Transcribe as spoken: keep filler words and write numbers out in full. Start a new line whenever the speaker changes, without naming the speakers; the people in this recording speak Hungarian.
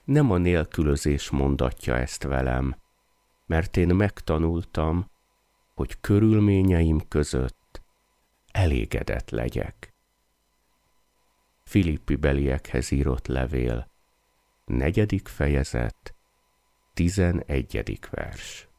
Nem a nélkülözés mondatja ezt velem, mert én megtanultam, hogy körülményeim között elégedett legyek. Filippi beliekhez írott levél, negyedik fejezet, tizenegyedik vers.